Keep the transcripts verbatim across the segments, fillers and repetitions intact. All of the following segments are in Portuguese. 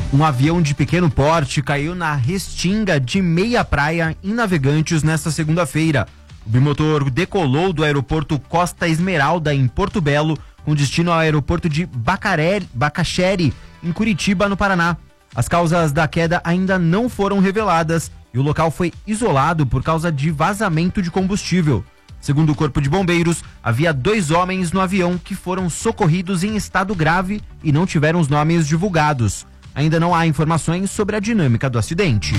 Um avião de pequeno porte caiu na restinga de Meia Praia, em Navegantes, nesta segunda-feira. O bimotor decolou do aeroporto Costa Esmeralda, em Porto Belo, com destino ao aeroporto de Bacaré, Bacaxere, em Curitiba, no Paraná. As causas da queda ainda não foram reveladas e o local foi isolado por causa de vazamento de combustível. Segundo o Corpo de Bombeiros, havia dois homens no avião que foram socorridos em estado grave e não tiveram os nomes divulgados. Ainda não há informações sobre a dinâmica do acidente.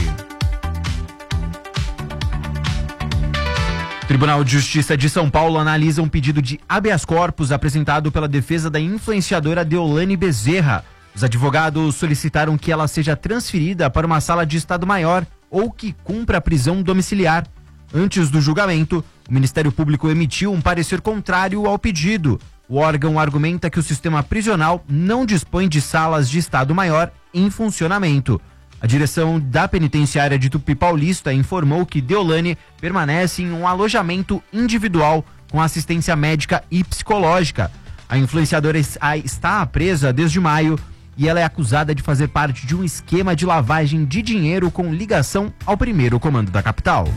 O Tribunal de Justiça de São Paulo analisa um pedido de habeas corpus apresentado pela defesa da influenciadora Deolane Bezerra. Os advogados solicitaram que ela seja transferida para uma sala de Estado Maior ou que cumpra a prisão domiciliar. Antes do julgamento, o Ministério Público emitiu um parecer contrário ao pedido. O órgão argumenta que o sistema prisional não dispõe de salas de Estado Maior em funcionamento. A direção da penitenciária de Tupi Paulista informou que Deolane permanece em um alojamento individual com assistência médica e psicológica. A influenciadora está presa desde maio e ela é acusada de fazer parte de um esquema de lavagem de dinheiro com ligação ao primeiro comando da capital.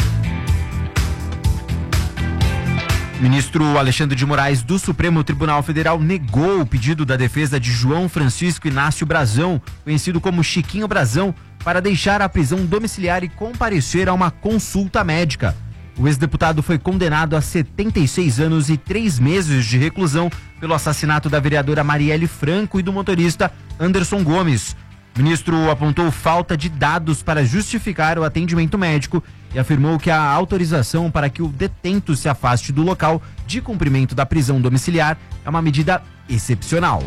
O ministro Alexandre de Moraes do Supremo Tribunal Federal negou o pedido da defesa de João Francisco Inácio Brazão, conhecido como Chiquinho Brazão, para deixar a prisão domiciliar e comparecer a uma consulta médica. O ex-deputado foi condenado a setenta e seis anos e três meses de reclusão pelo assassinato da vereadora Marielle Franco e do motorista Anderson Gomes. O ministro apontou falta de dados para justificar o atendimento médico e afirmou que a autorização para que o detento se afaste do local de cumprimento da prisão domiciliar é uma medida excepcional.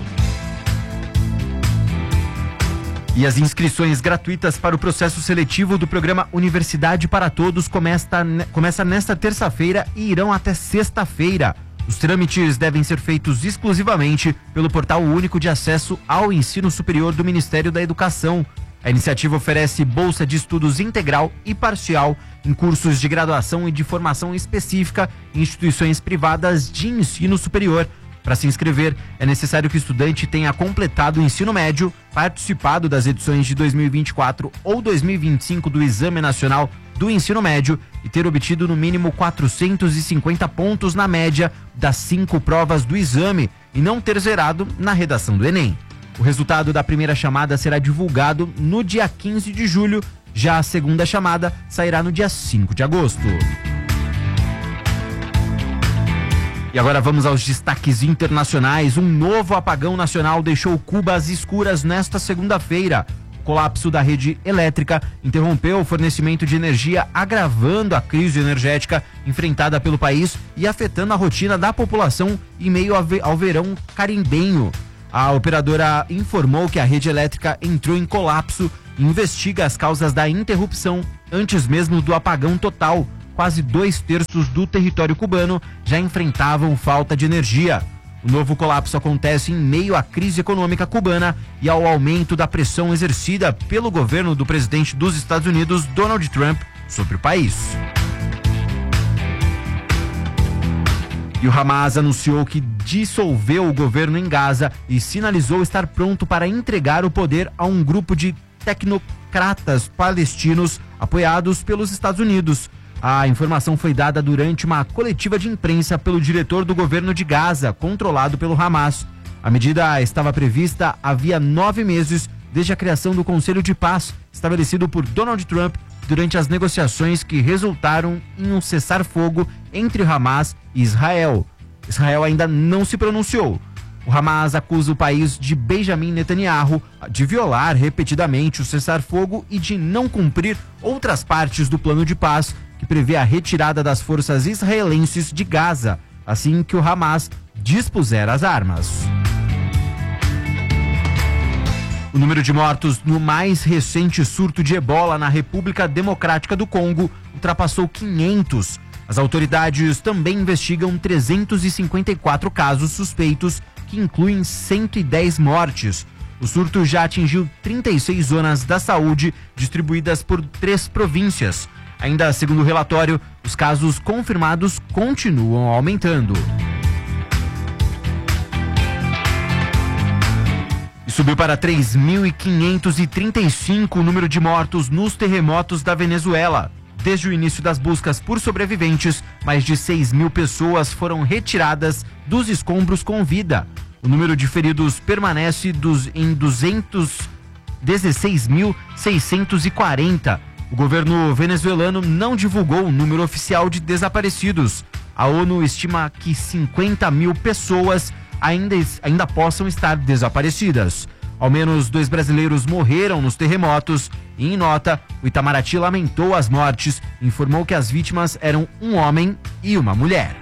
E as inscrições gratuitas para o processo seletivo do programa Universidade para Todos começa, começa nesta terça-feira e irão até sexta-feira. Os trâmites devem ser feitos exclusivamente pelo Portal Único de Acesso ao Ensino Superior do Ministério da Educação. A iniciativa oferece bolsa de estudos integral e parcial em cursos de graduação e de formação específica em instituições privadas de ensino superior. Para se inscrever, é necessário que o estudante tenha completado o ensino médio, participado das edições de dois mil e vinte e quatro ou dois mil e vinte e cinco do Exame Nacional do Ensino Médio e ter obtido no mínimo quatrocentos e cinquenta pontos na média das cinco provas do exame e não ter zerado na redação do Enem. O resultado da primeira chamada será divulgado no dia quinze de julho, já a segunda chamada sairá no dia cinco de agosto. E agora vamos aos destaques internacionais. Um novo apagão nacional deixou Cuba às escuras nesta segunda-feira. O colapso da rede elétrica interrompeu o fornecimento de energia, agravando a crise energética enfrentada pelo país e afetando a rotina da população em meio ao verão carimbenho. A operadora informou que a rede elétrica entrou em colapso e investiga as causas da interrupção antes mesmo do apagão total. Quase dois terços do território cubano já enfrentavam falta de energia. O novo colapso acontece em meio à crise econômica cubana e ao aumento da pressão exercida pelo governo do presidente dos Estados Unidos, Donald Trump, sobre o país. E o Hamas anunciou que dissolveu o governo em Gaza e sinalizou estar pronto para entregar o poder a um grupo de tecnocratas palestinos apoiados pelos Estados Unidos. A informação foi dada durante uma coletiva de imprensa pelo diretor do governo de Gaza, controlado pelo Hamas. A medida estava prevista havia nove meses desde a criação do Conselho de Paz, estabelecido por Donald Trump durante as negociações que resultaram em um cessar-fogo entre Hamas e Israel. Israel ainda não se pronunciou. O Hamas acusa o país de Benjamin Netanyahu de violar repetidamente o cessar-fogo e de não cumprir outras partes do plano de paz que prevê a retirada das forças israelenses de Gaza, assim que o Hamas dispuser as armas. O número de mortos no mais recente surto de ebola na República Democrática do Congo ultrapassou quinhentos. As autoridades também investigam trezentos e cinquenta e quatro casos suspeitos, que incluem cento e dez mortes. O surto já atingiu trinta e seis zonas da saúde, distribuídas por três províncias. Ainda segundo o relatório, os casos confirmados continuam aumentando. subiu para três mil quinhentos e trinta e cinco o número de mortos nos terremotos da Venezuela. Desde o início das buscas por sobreviventes, mais de seis mil pessoas foram retiradas dos escombros com vida. O número de feridos permanece dos, em duzentos e dezesseis mil seiscentos e quarenta. O governo venezuelano não divulgou o número oficial de desaparecidos. A ONU estima que cinquenta mil pessoas ainda, ainda possam estar desaparecidas. Ao menos dois brasileiros morreram nos terremotos e, em nota, o Itamaraty lamentou as mortes e informou que as vítimas eram um homem e uma mulher.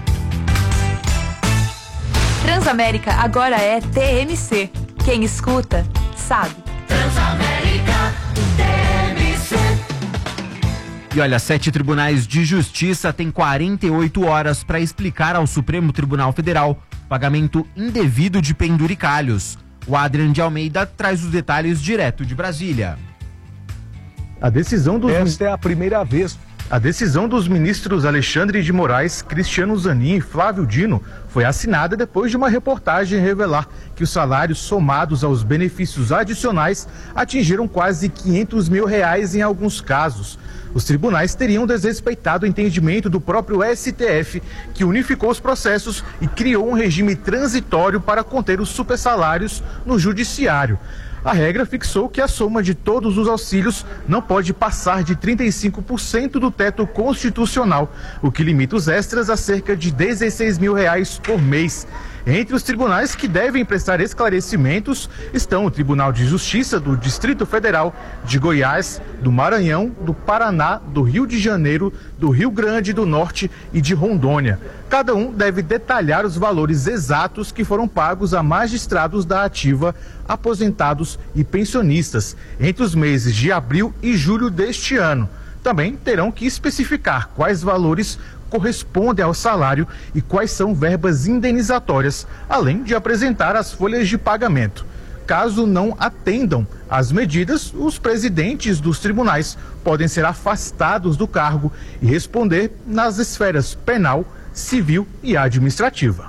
Transamérica agora é T M C. Quem escuta, sabe. Transamérica T M C. E olha, sete tribunais de justiça têm quarenta e oito horas para explicar ao Supremo Tribunal Federal o pagamento indevido de penduricalhos. O Adrian de Almeida traz os detalhes direto de Brasília. A decisão dos... Esta é a primeira vez. A decisão dos ministros Alexandre de Moraes, Cristiano Zanin e Flávio Dino foi assinada depois de uma reportagem revelar que os salários somados aos benefícios adicionais atingiram quase quinhentos mil reais em alguns casos. Os tribunais teriam desrespeitado o entendimento do próprio S T F, que unificou os processos e criou um regime transitório para conter os supersalários no judiciário. A regra fixou que a soma de todos os auxílios não pode passar de trinta e cinco por cento do teto constitucional, o que limita os extras a cerca de dezesseis mil reais por mês. Entre os tribunais que devem prestar esclarecimentos estão o Tribunal de Justiça do Distrito Federal, de Goiás, do Maranhão, do Paraná, do Rio de Janeiro, do Rio Grande do Norte e de Rondônia. Cada um deve detalhar os valores exatos que foram pagos a magistrados da ativa, aposentados e pensionistas entre os meses de abril e julho deste ano. Também terão que especificar quais valores correspondem ao salário e quais são verbas indenizatórias, além de apresentar as folhas de pagamento. Caso não atendam às medidas, os presidentes dos tribunais podem ser afastados do cargo e responder nas esferas penal, civil e administrativa.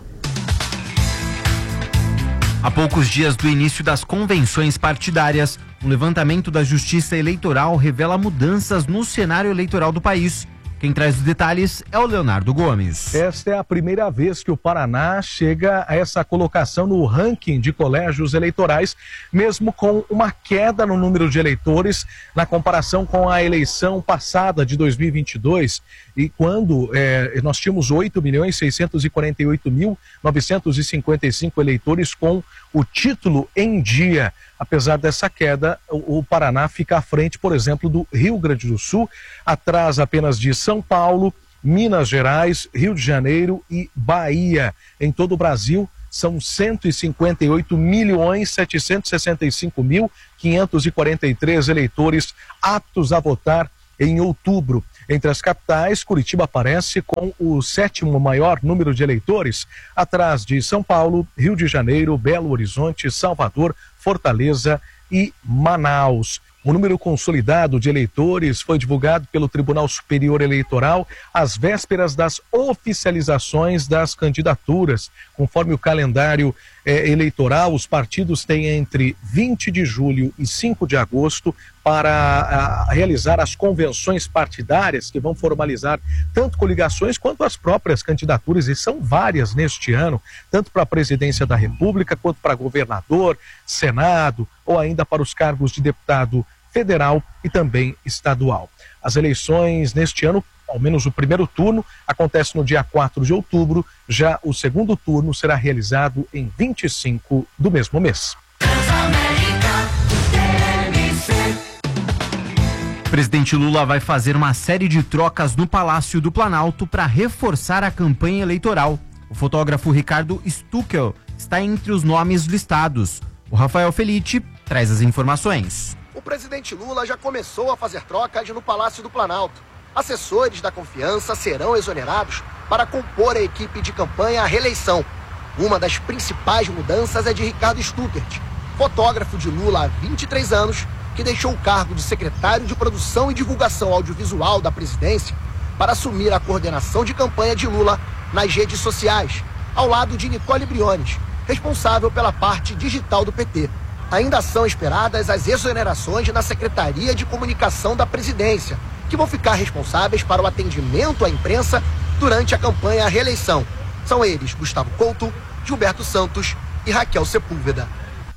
Há poucos dias do início das convenções partidárias, um levantamento da Justiça Eleitoral revela mudanças no cenário eleitoral do país. Quem traz os detalhes é o Leonardo Gomes. Esta é a primeira vez que o Paraná chega a essa colocação no ranking de colégios eleitorais, mesmo com uma queda no número de eleitores na comparação com a eleição passada de dois mil e vinte e dois, e quando é, nós tínhamos oito milhões seiscentos e quarenta e oito mil novecentos e cinquenta e cinco eleitores com o título em dia. Apesar dessa queda, o, o Paraná fica à frente, por exemplo, do Rio Grande do Sul, atrás apenas de São Paulo, Minas Gerais, Rio de Janeiro e Bahia. Em todo o Brasil, são cento e cinquenta e oito milhões setecentos e sessenta e cinco mil quinhentos e quarenta e três eleitores aptos a votar em outubro. Entre as capitais, Curitiba aparece com o sétimo maior número de eleitores, atrás de São Paulo, Rio de Janeiro, Belo Horizonte, Salvador, Fortaleza e Manaus. O número consolidado de eleitores foi divulgado pelo Tribunal Superior Eleitoral às vésperas das oficializações das candidaturas. Conforme o calendário eh, eleitoral, os partidos têm entre vinte de julho e cinco de agosto para a, realizar as convenções partidárias que vão formalizar tanto coligações quanto as próprias candidaturas, e são várias neste ano, tanto para a presidência da República quanto para governador, Senado ou ainda para os cargos de deputado federal e também estadual. As eleições neste ano, ao menos o primeiro turno, acontece no dia quatro de outubro, já o segundo turno será realizado em vinte e cinco do mesmo mês. O presidente Lula vai fazer uma série de trocas no Palácio do Planalto para reforçar a campanha eleitoral. O fotógrafo Ricardo Stuckel está entre os nomes listados. O Rafael Felice traz as informações. O presidente Lula já começou a fazer trocas no Palácio do Planalto. Assessores da confiança serão exonerados para compor a equipe de campanha à reeleição. Uma das principais mudanças é de Ricardo Stuckert, fotógrafo de Lula há vinte e três anos, que deixou o cargo de secretário de Produção e Divulgação Audiovisual da presidência para assumir a coordenação de campanha de Lula nas redes sociais, ao lado de Nicole Briones, responsável pela parte digital do P T. Ainda são esperadas as exonerações na Secretaria de Comunicação da Presidência, que vão ficar responsáveis para o atendimento à imprensa durante a campanha à reeleição. São eles Gustavo Couto, Gilberto Santos e Raquel Sepúlveda.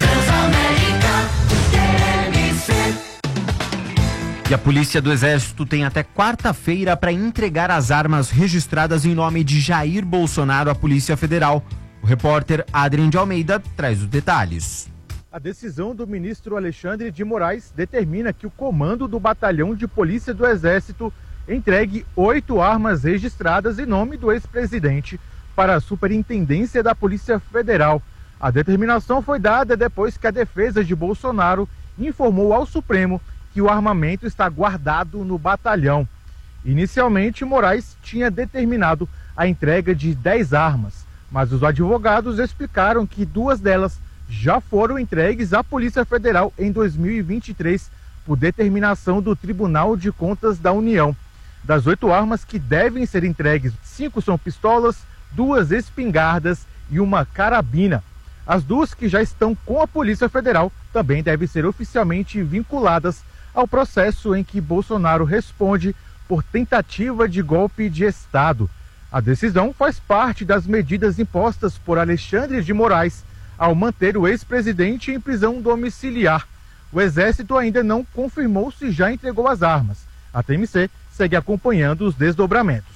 E a Polícia do Exército tem até quarta-feira para entregar as armas registradas em nome de Jair Bolsonaro à Polícia Federal. O repórter Adrien de Almeida traz os detalhes. A decisão do ministro Alexandre de Moraes determina que o comando do Batalhão de Polícia do Exército entregue oito armas registradas em nome do ex-presidente para a Superintendência da Polícia Federal. A determinação foi dada depois que a defesa de Bolsonaro informou ao Supremo que o armamento está guardado no batalhão. Inicialmente, Moraes tinha determinado a entrega de dez armas, mas os advogados explicaram que duas delas já foram entregues à Polícia Federal em dois mil e vinte e três por determinação do Tribunal de Contas da União. Das oito armas que devem ser entregues, cinco são pistolas, duas espingardas e uma carabina. As duas que já estão com a Polícia Federal também devem ser oficialmente vinculadas ao processo em que Bolsonaro responde por tentativa de golpe de Estado. A decisão faz parte das medidas impostas por Alexandre de Moraes ao manter o ex-presidente em prisão domiciliar. O Exército ainda não confirmou se já entregou as armas. A T M C segue acompanhando os desdobramentos.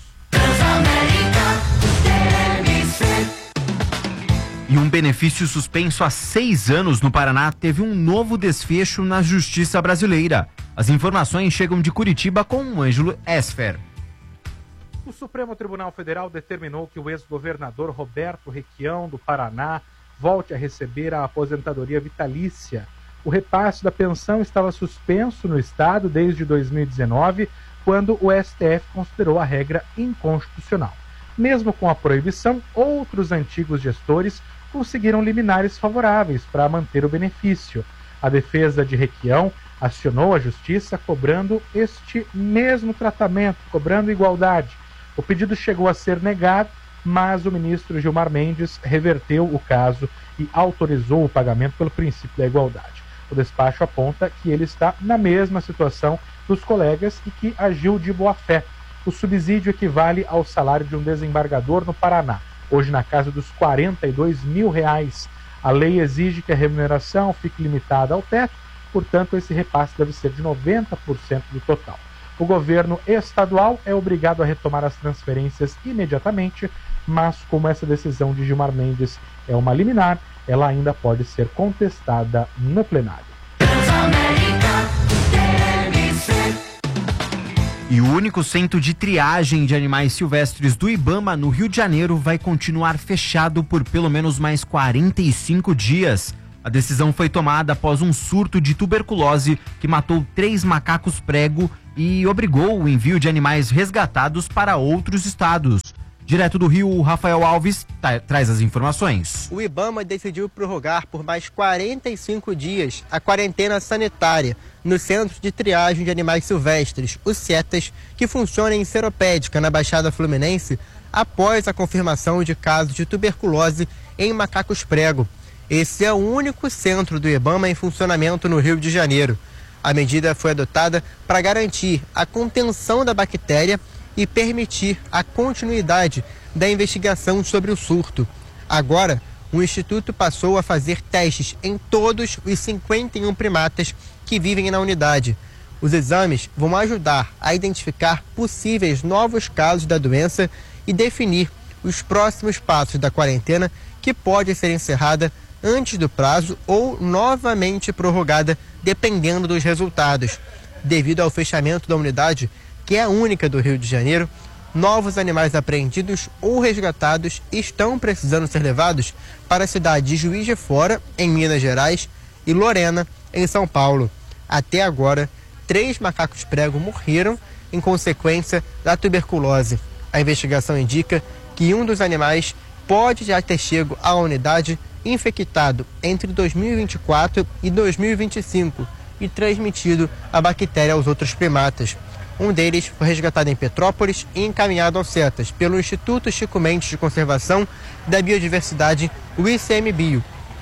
E um benefício suspenso há seis anos no Paraná teve um novo desfecho na Justiça Brasileira. As informações chegam de Curitiba com o Ângelo Esfer. O Supremo Tribunal Federal determinou que o ex-governador Roberto Requião, do Paraná, volte a receber a aposentadoria vitalícia. O repasse da pensão estava suspenso no estado desde dois mil e dezenove, quando o S T F considerou a regra inconstitucional. Mesmo com a proibição, outros antigos gestores conseguiram liminares favoráveis para manter o benefício. A defesa de Requião acionou a justiça cobrando este mesmo tratamento, cobrando igualdade. O pedido chegou a ser negado, mas o ministro Gilmar Mendes reverteu o caso e autorizou o pagamento pelo princípio da igualdade. O despacho aponta que ele está na mesma situação dos colegas e que agiu de boa-fé. O subsídio equivale ao salário de um desembargador no Paraná, hoje na casa dos quarenta e dois mil reais. A lei exige que a remuneração fique limitada ao teto, portanto esse repasse deve ser de noventa por cento do total. O governo estadual é obrigado a retomar as transferências imediatamente, mas como essa decisão de Gilmar Mendes é uma liminar, ela ainda pode ser contestada no plenário. E o único centro de triagem de animais silvestres do Ibama, no Rio de Janeiro, vai continuar fechado por pelo menos mais quarenta e cinco dias. A decisão foi tomada após um surto de tuberculose que matou três macacos prego e obrigou o envio de animais resgatados para outros estados. Direto do Rio, o Rafael Alves tra- traz as informações. O Ibama decidiu prorrogar por mais quarenta e cinco dias a quarentena sanitária no Centro de Triagem de Animais Silvestres, o CETAS, que funciona em Seropédica, na Baixada Fluminense, após a confirmação de casos de tuberculose em macacos prego. Esse é o único centro do Ibama em funcionamento no Rio de Janeiro. A medida foi adotada para garantir a contenção da bactéria e permitir a continuidade da investigação sobre o surto. Agora, o Instituto passou a fazer testes em todos os cinquenta e um primatas que vivem na unidade. Os exames vão ajudar a identificar possíveis novos casos da doença e definir os próximos passos da quarentena, que pode ser encerrada antes do prazo ou novamente prorrogada, dependendo dos resultados. Devido ao fechamento da unidade, que é a única do Rio de Janeiro, novos animais apreendidos ou resgatados estão precisando ser levados para a cidade de Juiz de Fora, em Minas Gerais, e Lorena, em São Paulo. Até agora, três macacos prego morreram em consequência da tuberculose. A investigação indica que um dos animais pode já ter chegado à unidade infectado entre dois mil e vinte e quatro e dois mil e vinte e cinco e transmitido a bactéria aos outros primatas. Um deles foi resgatado em Petrópolis e encaminhado ao CETAS pelo Instituto Chico Mendes de Conservação da Biodiversidade, o I C M Bio.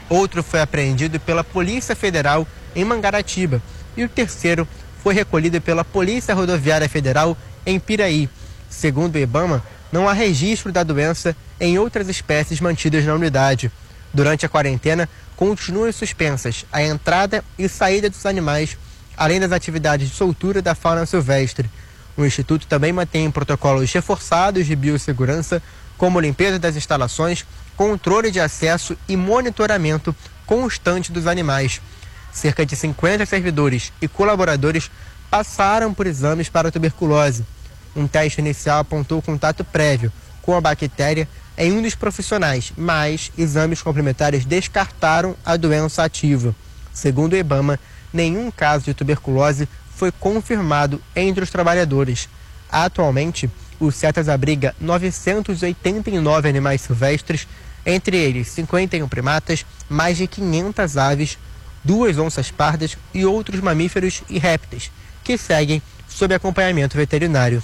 Outro foi apreendido pela Polícia Federal em Mangaratiba e o terceiro foi recolhido pela Polícia Rodoviária Federal em Piraí. Segundo o IBAMA, não há registro da doença em outras espécies mantidas na unidade. Durante a quarentena, continuam suspensas a entrada e saída dos animais, além das atividades de soltura da fauna silvestre. O Instituto também mantém protocolos reforçados de biossegurança, como limpeza das instalações, controle de acesso e monitoramento constante dos animais. Cerca de cinquenta servidores e colaboradores passaram por exames para a tuberculose. Um teste inicial apontou contato prévio com a bactéria em um dos profissionais, mas exames complementares descartaram a doença ativa. Segundo o IBAMA, nenhum caso de tuberculose foi confirmado entre os trabalhadores. Atualmente, o CETAS abriga novecentos e oitenta e nove animais silvestres, entre eles cinquenta e um primatas, mais de quinhentas aves, duas onças pardas e outros mamíferos e répteis, que seguem sob acompanhamento veterinário.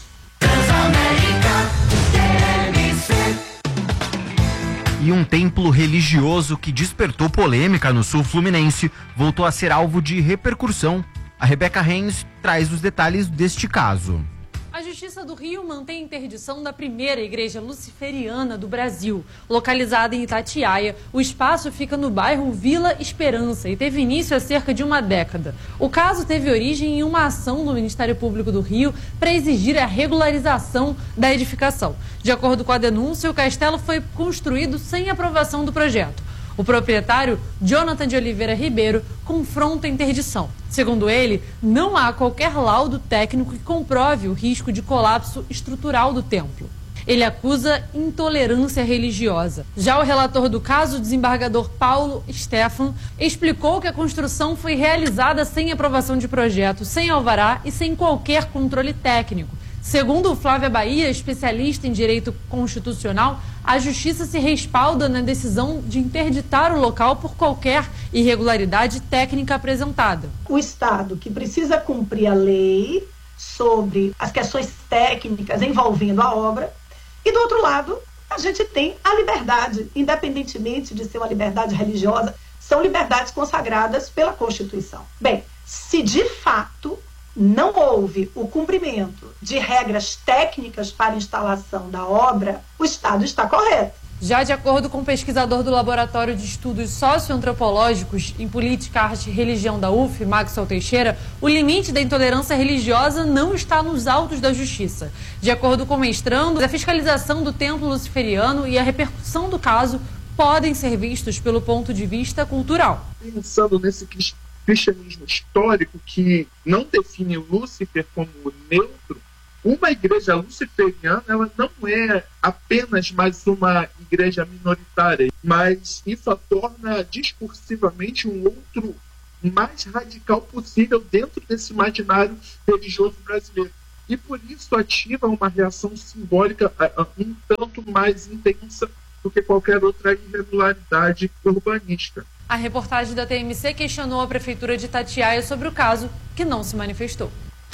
E um templo religioso que despertou polêmica no sul fluminense voltou a ser alvo de repercussão. A Rebeca Reis traz os detalhes deste caso. A Justiça do Rio mantém interdição da primeira igreja luciferiana do Brasil. Localizada em Itatiaia, o espaço fica no bairro Vila Esperança e teve início há cerca de uma década. O caso teve origem em uma ação do Ministério Público do Rio para exigir a regularização da edificação. De acordo com a denúncia, o castelo foi construído sem aprovação do projeto. O proprietário, Jonathan de Oliveira Ribeiro, confronta a interdição. Segundo ele, não há qualquer laudo técnico que comprove o risco de colapso estrutural do templo. Ele acusa intolerância religiosa. Já o relator do caso, o desembargador Paulo Stefan, explicou que a construção foi realizada sem aprovação de projeto, sem alvará e sem qualquer controle técnico. Segundo Flávia Bahia, especialista em direito constitucional, a Justiça se respalda na decisão de interditar o local por qualquer irregularidade técnica apresentada. O Estado, que precisa cumprir a lei sobre as questões técnicas envolvendo a obra, e do outro lado, a gente tem a liberdade, independentemente de ser uma liberdade religiosa, são liberdades consagradas pela Constituição. Bem, se de fato não houve o cumprimento de regras técnicas para a instalação da obra, o Estado está correto. Já de acordo com o pesquisador do Laboratório de Estudos Socioantropológicos em Política, Arte e Religião da U F, Maxwell Teixeira, o limite da intolerância religiosa não está nos autos da Justiça. De acordo com o mestrando, a fiscalização do templo luciferiano e a repercussão do caso podem ser vistos pelo ponto de vista cultural. Pensando nesse cristianismo histórico que não define Lúcifer como neutro, uma igreja luciferiana ela não é apenas mais uma igreja minoritária, mas isso a torna discursivamente um outro mais radical possível dentro desse imaginário religioso brasileiro. E por isso ativa uma reação simbólica um tanto mais intensa do que qualquer outra irregularidade urbanística. A reportagem da T M C questionou a Prefeitura de Itatiaia sobre o caso, que não se manifestou.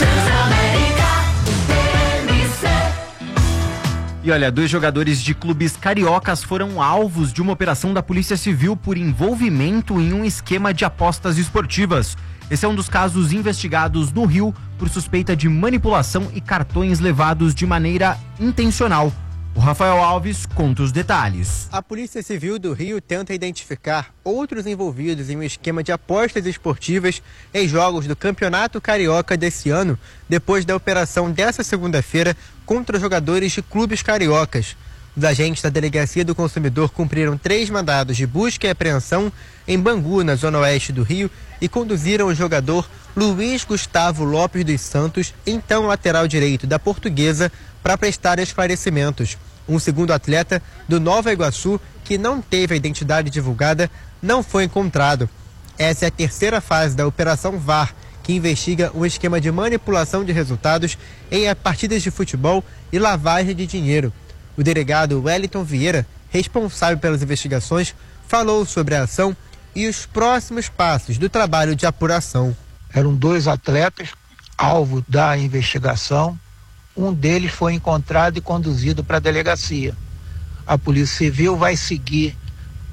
E olha, dois jogadores de clubes cariocas foram alvos de uma operação da Polícia Civil por envolvimento em um esquema de apostas esportivas. Esse é um dos casos investigados no Rio por suspeita de manipulação e cartões levados de maneira intencional. O Rafael Alves conta os detalhes. A Polícia Civil do Rio tenta identificar outros envolvidos em um esquema de apostas esportivas em jogos do Campeonato Carioca desse ano, depois da operação dessa segunda-feira contra jogadores de clubes cariocas. Os agentes da Delegacia do Consumidor cumpriram três mandados de busca e apreensão em Bangu, na zona oeste do Rio, e conduziram o jogador Luiz Gustavo Lopes dos Santos, então lateral direito da Portuguesa, para prestar esclarecimentos. Um segundo atleta do Nova Iguaçu, que não teve a identidade divulgada, não foi encontrado. Essa é a terceira fase da Operação V A R, que investiga um esquema de manipulação de resultados em partidas de futebol e lavagem de dinheiro. O delegado Wellington Vieira, responsável pelas investigações, falou sobre a ação e os próximos passos do trabalho de apuração. Eram dois atletas, alvo da investigação. Um deles foi encontrado e conduzido para a delegacia. A Polícia Civil vai seguir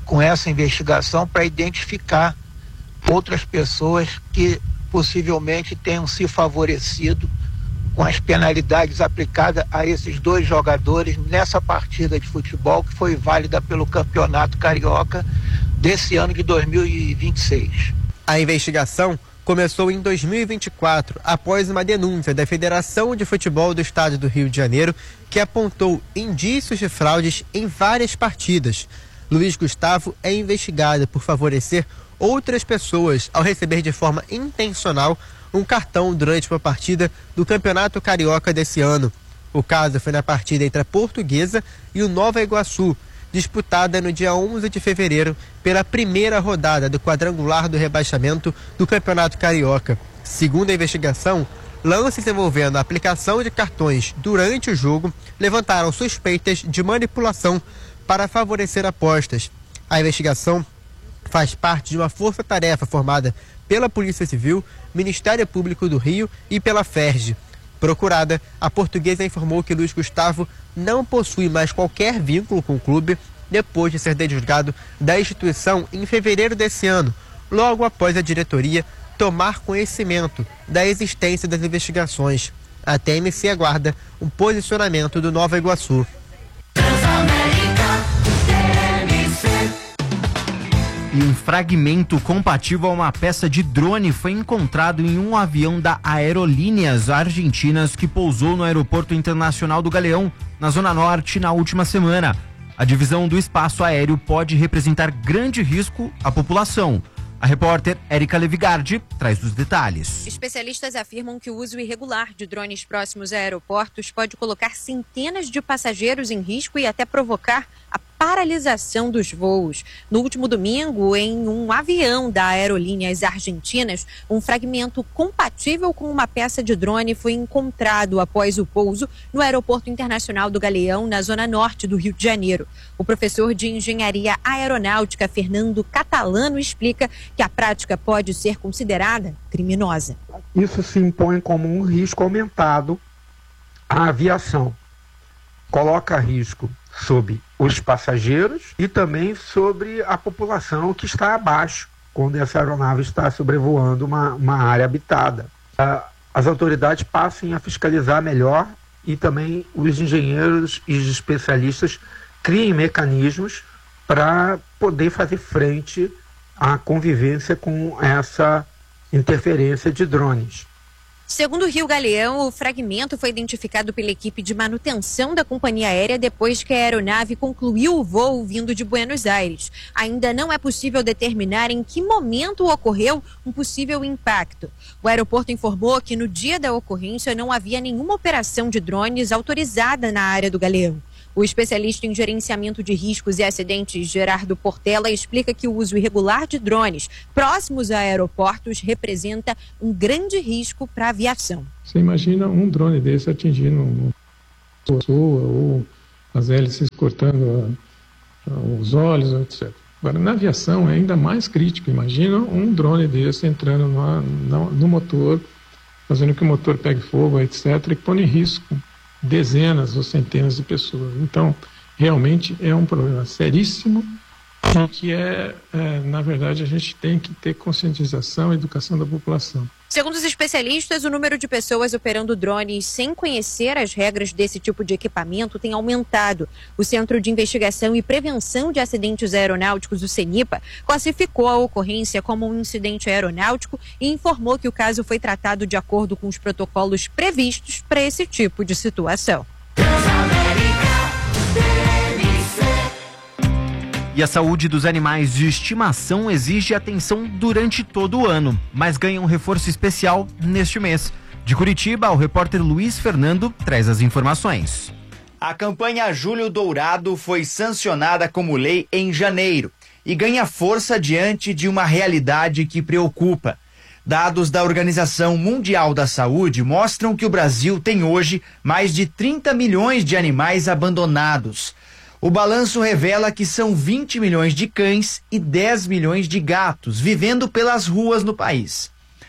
com essa investigação para identificar outras pessoas que possivelmente tenham se favorecido com as penalidades aplicadas a esses dois jogadores nessa partida de futebol que foi válida pelo Campeonato Carioca desse ano de dois mil e vinte e seis. A investigação começou em dois mil e vinte e quatro, após uma denúncia da Federação de Futebol do Estado do Rio de Janeiro, que apontou indícios de fraudes em várias partidas. Luiz Gustavo é investigado por favorecer outras pessoas ao receber de forma intencional um cartão durante uma partida do Campeonato Carioca desse ano. O caso foi na partida entre a Portuguesa e o Nova Iguaçu, disputada no dia onze de fevereiro pela primeira rodada do quadrangular do rebaixamento do Campeonato Carioca. Segundo a investigação, lances envolvendo a aplicação de cartões durante o jogo levantaram suspeitas de manipulação para favorecer apostas. A investigação faz parte de uma força-tarefa formada pela Polícia Civil, Ministério Público do Rio e pela Ferj. Procurada, a Portuguesa informou que Luiz Gustavo não possui mais qualquer vínculo com o clube depois de ser desligado da instituição em fevereiro desse ano, logo após a diretoria tomar conhecimento da existência das investigações. A T M C aguarda um posicionamento do Nova Iguaçu. E um fragmento compatível a uma peça de drone foi encontrado em um avião da Aerolíneas Argentinas que pousou no Aeroporto Internacional do Galeão, na Zona Norte, na última semana. A divisão do espaço aéreo pode representar grande risco à população. A repórter Érica Levigardi traz os detalhes. Especialistas afirmam que o uso irregular de drones próximos a aeroportos pode colocar centenas de passageiros em risco e até provocar a paralisação dos voos. No último domingo, em um avião da Aerolíneas Argentinas, um fragmento compatível com uma peça de drone foi encontrado após o pouso no Aeroporto Internacional do Galeão, na zona norte do Rio de Janeiro. O professor de Engenharia Aeronáutica, Fernando Catalano, explica que a prática pode ser considerada criminosa. Isso se impõe como um risco aumentado à aviação. Coloca risco sobre os passageiros e também sobre a população que está abaixo, quando essa aeronave está sobrevoando uma, uma área habitada. As autoridades passem a fiscalizar melhor e também os engenheiros e os especialistas criem mecanismos para poder fazer frente à convivência com essa interferência de drones. Segundo o Rio Galeão, o fragmento foi identificado pela equipe de manutenção da companhia aérea depois que a aeronave concluiu o voo vindo de Buenos Aires. Ainda não é possível determinar em que momento ocorreu um possível impacto. O aeroporto informou que no dia da ocorrência não havia nenhuma operação de drones autorizada na área do Galeão. O especialista em gerenciamento de riscos e acidentes, Gerardo Portela, explica que o uso irregular de drones próximos a aeroportos representa um grande risco para a aviação. Você imagina um drone desse atingindo uma pessoa ou as hélices cortando a, a, os olhos, etcétera. Agora, na aviação é ainda mais crítico. Imagina um drone desse entrando no, no, no motor, fazendo que o motor pegue fogo, etcétera, e põe em risco dezenas ou centenas de pessoas. Então, realmente é um problema seríssimo que é, é, na verdade, a gente tem que ter conscientização e educação da população. Segundo os especialistas, o número de pessoas operando drones sem conhecer as regras desse tipo de equipamento tem aumentado. O Centro de Investigação e Prevenção de Acidentes Aeronáuticos, o CENIPA, classificou a ocorrência como um incidente aeronáutico e informou que o caso foi tratado de acordo com os protocolos previstos para esse tipo de situação. E a saúde dos animais de estimação exige atenção durante todo o ano, mas ganha um reforço especial neste mês. De Curitiba, o repórter Luiz Fernando traz as informações. A campanha Julho Dourado foi sancionada como lei em janeiro e ganha força diante de uma realidade que preocupa. Dados da Organização Mundial da Saúde mostram que o Brasil tem hoje mais de trinta milhões de animais abandonados. O balanço revela que são vinte milhões de cães e dez milhões de gatos vivendo pelas ruas no país.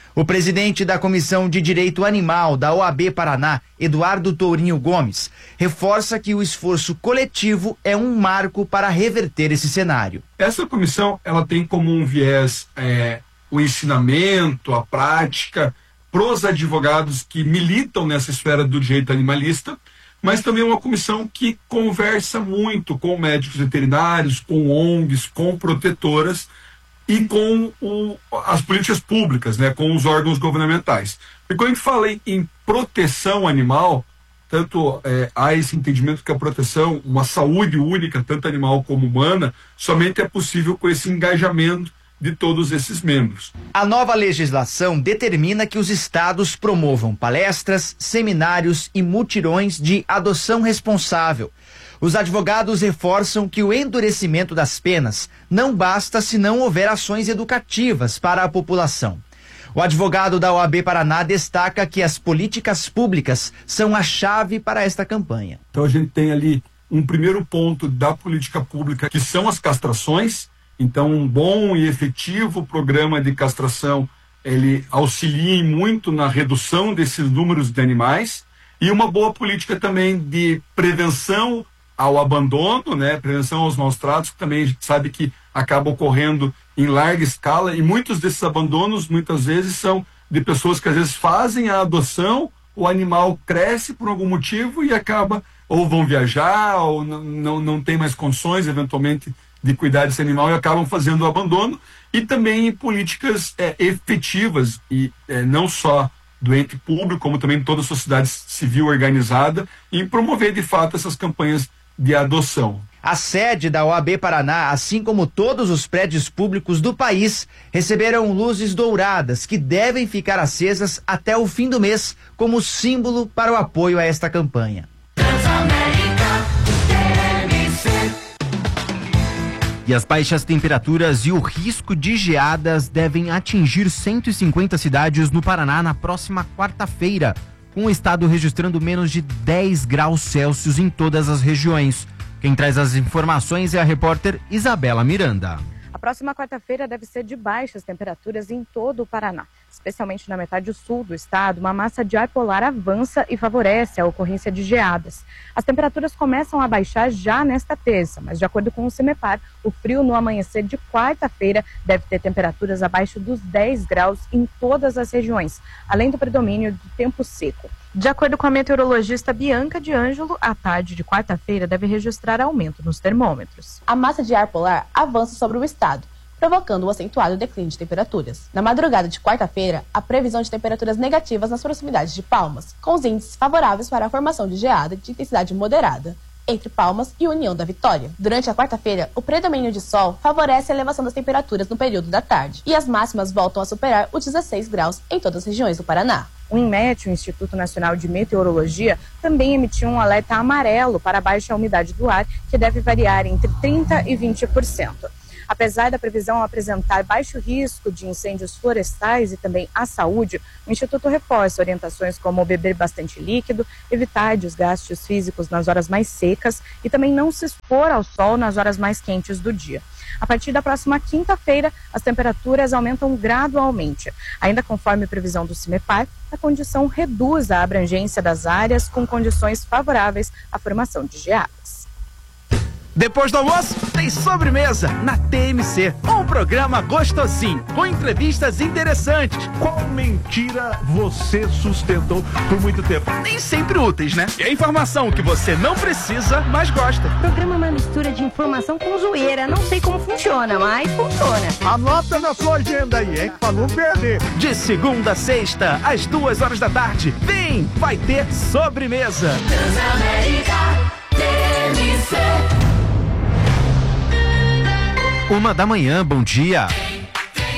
O presidente da Comissão de Direito Animal da O A B Paraná, Eduardo Tourinho Gomes, reforça que o esforço coletivo é um marco para reverter esse cenário. Essa comissão ela tem como um viés é, o ensinamento, a prática, para os advogados que militam nessa esfera do direito animalista, mas também uma comissão que conversa muito com médicos veterinários, com O N Gs, com protetoras, e com o, as políticas públicas, né, com os órgãos governamentais. E quando a gente fala em, em proteção animal, tanto é, há esse entendimento que a proteção, uma saúde única, tanto animal como humana, somente é possível com esse engajamento de todos esses membros. A nova legislação determina que os estados promovam palestras, seminários e mutirões de adoção responsável. Os advogados reforçam que o endurecimento das penas não basta se não houver ações educativas para a população. O advogado da O A B Paraná destaca que as políticas públicas são a chave para esta campanha. Então a gente tem ali um primeiro ponto da política pública, que são as castrações. Então um bom e efetivo programa de castração, ele auxilia muito na redução desses números de animais, e uma boa política também de prevenção ao abandono, né, prevenção aos maus tratos, que também a gente sabe que acaba ocorrendo em larga escala, e muitos desses abandonos, muitas vezes, são de pessoas que às vezes fazem a adoção, o animal cresce por algum motivo e acaba, ou vão viajar, ou não, não, não tem mais condições, eventualmente, de cuidar desse animal e acabam fazendo o abandono, e também em políticas é, efetivas, e é, não só do ente público, como também toda a sociedade civil organizada, em promover de fato essas campanhas de adoção. A sede da O A B Paraná, assim como todos os prédios públicos do país, receberam luzes douradas que devem ficar acesas até o fim do mês, como símbolo para o apoio a esta campanha. E as baixas temperaturas e o risco de geadas devem atingir cento e cinquenta cidades no Paraná na próxima quarta-feira, com o estado registrando menos de dez graus Celsius em todas as regiões. Quem traz as informações é a repórter Isabela Miranda. A próxima quarta-feira deve ser de baixas temperaturas em todo o Paraná. Especialmente na metade sul do estado, uma massa de ar polar avança e favorece a ocorrência de geadas. As temperaturas começam a baixar já nesta terça, mas de acordo com o CIMEPAR, o frio no amanhecer de quarta-feira deve ter temperaturas abaixo dos dez graus em todas as regiões, além do predomínio do tempo seco. De acordo com a meteorologista Bianca de Ângelo, a tarde de quarta-feira deve registrar aumento nos termômetros. A massa de ar polar avança sobre o estado, provocando um acentuado declínio de temperaturas. Na madrugada de quarta-feira, a previsão de temperaturas negativas nas proximidades de Palmas, com os índices favoráveis para a formação de geada de intensidade moderada entre Palmas e União da Vitória. Durante a quarta-feira, o predomínio de sol favorece a elevação das temperaturas no período da tarde, e as máximas voltam a superar os dezesseis graus em todas as regiões do Paraná. O INMET, o Instituto Nacional de Meteorologia, também emitiu um alerta amarelo para a baixa umidade do ar, que deve variar entre trinta por cento e vinte por cento. Apesar da previsão apresentar baixo risco de incêndios florestais e também à saúde, o Instituto reforça orientações como beber bastante líquido, evitar desgastes físicos nas horas mais secas e também não se expor ao sol nas horas mais quentes do dia. A partir da próxima quinta-feira, as temperaturas aumentam gradualmente. Ainda conforme previsão do CIMEPAR, a condição reduz a abrangência das áreas com condições favoráveis à formação de geadas. Depois do almoço, tem sobremesa na T M C. Um programa gostosinho, com entrevistas interessantes. Qual mentira você sustentou por muito tempo? Nem sempre úteis, né? É informação que você não precisa, mas gosta. O programa é uma mistura de informação com zoeira. Não sei como funciona, mas funciona. Anota na sua agenda aí, hein? Pra não perder. De segunda a sexta, às duas horas da tarde. Vem, vai ter sobremesa. Transamérica T M C. Uma da manhã, bom dia.